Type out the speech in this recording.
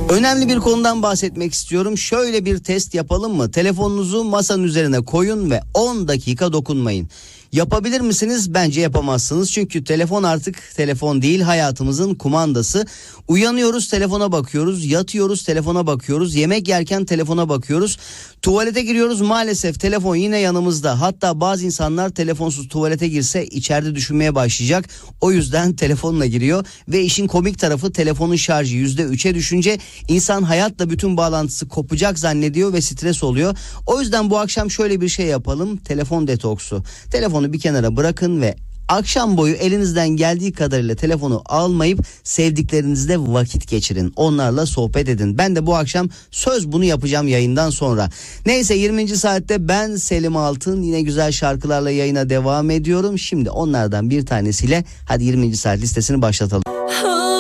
Önemli bir konudan bahsetmek istiyorum. Şöyle bir test yapalım mı? Telefonunuzu masanın üzerine koyun ve 10 dakika dokunmayın. Yapabilir misiniz? Bence yapamazsınız. Çünkü telefon artık telefon değil, hayatımızın kumandası. Uyanıyoruz, telefona bakıyoruz. Yatıyoruz, telefona bakıyoruz. Yemek yerken telefona bakıyoruz. Tuvalete giriyoruz, maalesef telefon yine yanımızda. Hatta bazı insanlar telefonsuz tuvalete girse içeride düşünmeye başlayacak. O yüzden telefonla giriyor ve işin komik tarafı, telefonun şarjı %3'e düşünce insan hayatla bütün bağlantısı kopacak zannediyor ve stres oluyor. O yüzden bu akşam şöyle bir şey yapalım: telefon detoksu. Telefonu bir kenara bırakın ve akşam boyu elinizden geldiği kadarıyla telefonu almayıp sevdiklerinizle vakit geçirin. Onlarla sohbet edin. Ben de bu akşam söz bunu yapacağım yayından sonra. Neyse, 20. saatte ben Selim Altın yine güzel şarkılarla yayına devam ediyorum. Şimdi onlardan bir tanesiyle hadi 20. saat listesini başlatalım.